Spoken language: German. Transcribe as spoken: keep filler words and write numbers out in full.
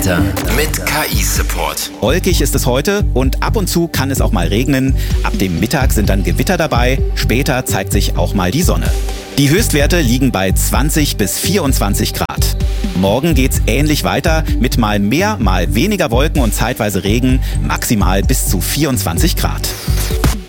Mit K I-Support. Wolkig ist es heute und ab und zu kann es auch mal regnen. Ab dem Mittag sind dann Gewitter dabei. Später zeigt sich auch mal die Sonne. Die Höchstwerte liegen bei zwanzig bis vierundzwanzig Grad. Morgen geht's ähnlich weiter mit mal mehr, mal weniger Wolken und zeitweise Regen, maximal bis zu vierundzwanzig Grad.